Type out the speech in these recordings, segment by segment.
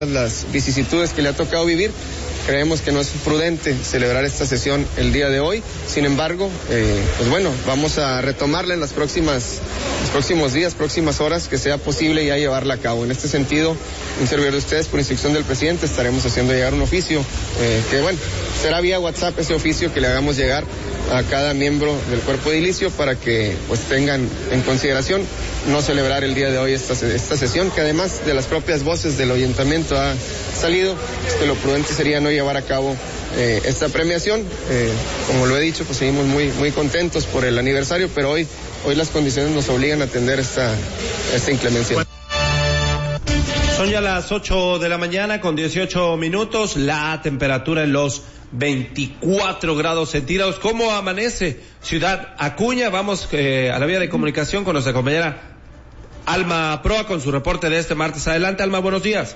las vicisitudes que le ha tocado vivir, creemos que no es prudente celebrar esta sesión el día de hoy. Sin embargo, pues bueno, vamos a retomarla en los próximos días, próximas horas, que sea posible ya llevarla a cabo. En este sentido, un servidor de ustedes, por instrucción del presidente, estaremos haciendo llegar un oficio, que bueno, será vía WhatsApp ese oficio que le hagamos llegar a cada miembro del cuerpo edilicio para que pues tengan en consideración no celebrar el día de hoy esta sesión, que además de las propias voces del ayuntamiento ha salido, que lo prudente sería no llevar a cabo esta premiación. Como lo he dicho, pues seguimos muy contentos por el aniversario, pero hoy las condiciones nos obligan a atender esta inclemencia. Son ya las 8 de la mañana con 18 minutos, la temperatura en los 24 grados centígrados. ¿Cómo amanece Ciudad Acuña? Vamos a la vía de comunicación con nuestra compañera Alma Proa con su reporte de este martes. Adelante, Alma, buenos días.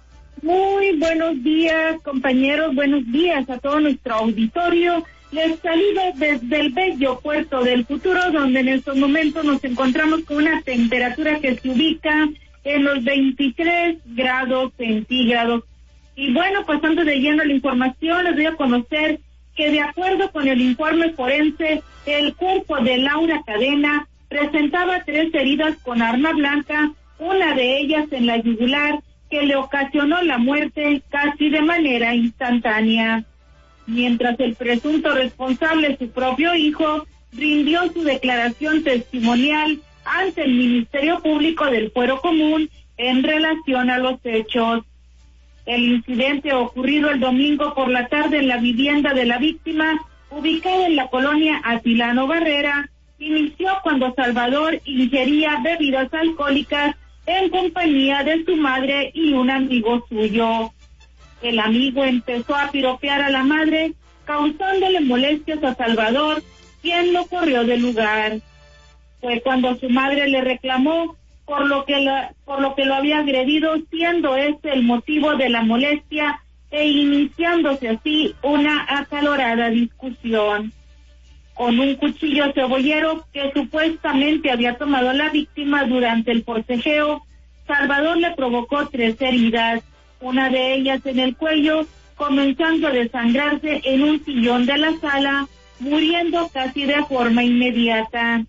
Muy buenos días, compañeros, buenos días a todo nuestro auditorio. Les saludo desde el bello puerto del Futuro, donde en estos momentos nos encontramos con una temperatura que se ubica en los 23 grados centígrados. Y bueno, pasando de lleno a la información, les doy a conocer que de acuerdo con el informe forense, el cuerpo de Laura Cadena presentaba 3 heridas con arma blanca, una de ellas en la yugular, que le ocasionó la muerte casi de manera instantánea. Mientras el presunto responsable, su propio hijo, rindió su declaración testimonial ante el Ministerio Público del Fuero Común en relación a los hechos. El incidente ocurrido el domingo por la tarde en la vivienda de la víctima, ubicada en la colonia Atilano Barrera, inició cuando Salvador ingería bebidas alcohólicas en compañía de su madre y un amigo suyo. El amigo empezó a piropear a la madre, causándole molestias a Salvador, quien lo corrió del lugar. Fue cuando su madre le reclamó por lo que lo había agredido, siendo este el motivo de la molestia e iniciándose así una acalorada discusión. Con un cuchillo cebollero que supuestamente había tomado la víctima durante el forcejeo, Salvador le provocó 3 heridas, una de ellas en el cuello, comenzando a desangrarse en un sillón de la sala, muriendo casi de forma inmediata.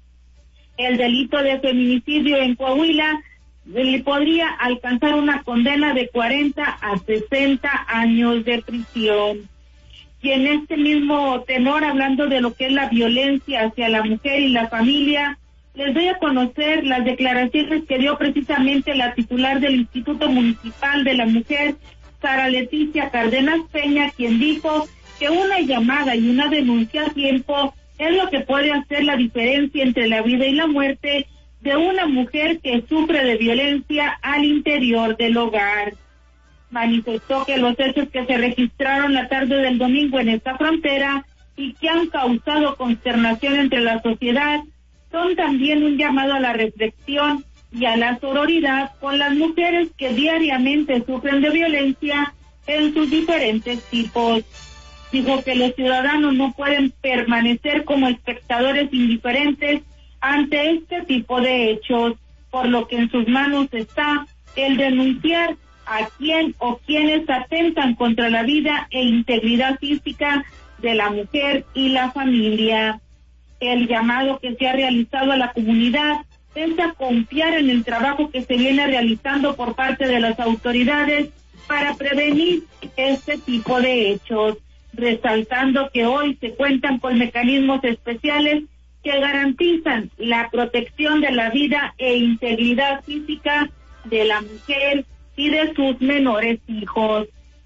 El delito de feminicidio en Coahuila le podría alcanzar una condena de 40 a 60 años de prisión. Y en este mismo tenor, hablando de lo que es la violencia hacia la mujer y la familia, les doy a conocer las declaraciones que dio precisamente la titular del Instituto Municipal de la Mujer, Sara Leticia Cárdenas Peña, quien dijo que una llamada y una denuncia a tiempo es lo que puede hacer la diferencia entre la vida y la muerte de una mujer que sufre de violencia al interior del hogar. Manifestó que los hechos que se registraron la tarde del domingo en esta frontera y que han causado consternación entre la sociedad son también un llamado a la reflexión y a la sororidad con las mujeres que diariamente sufren de violencia en sus diferentes tipos. Dijo que los ciudadanos no pueden permanecer como espectadores indiferentes ante este tipo de hechos, por lo que en sus manos está el denunciar a quien o quienes atentan contra la vida e integridad física de la mujer y la familia. El llamado que se ha realizado a la comunidad es a confiar en el trabajo que se viene realizando por parte de las autoridades para prevenir este tipo de hechos, resaltando que hoy se cuentan con mecanismos especiales que garantizan la protección de la vida e integridad física de la mujer y de sus menores hijos.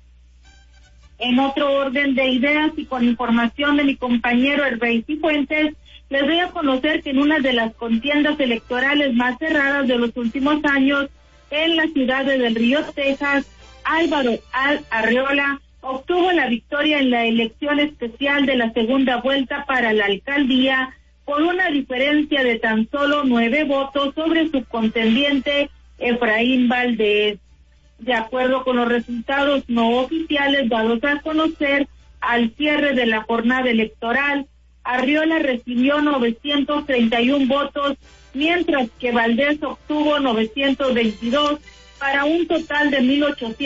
En otro orden de ideas y con información de mi compañero Hervey Cifuentes, les doy a conocer que en una de las contiendas electorales más cerradas de los últimos años, en la ciudad de Del Río, Texas, Álvaro Arriola obtuvo la victoria en la elección especial de la segunda vuelta para la alcaldía por una diferencia de tan solo 9 votos sobre su contendiente Efraín Valdés. De acuerdo con los resultados no oficiales dados a conocer al cierre de la jornada electoral, Arriola recibió 931 votos, mientras que Valdés obtuvo 922 para un total de 1,800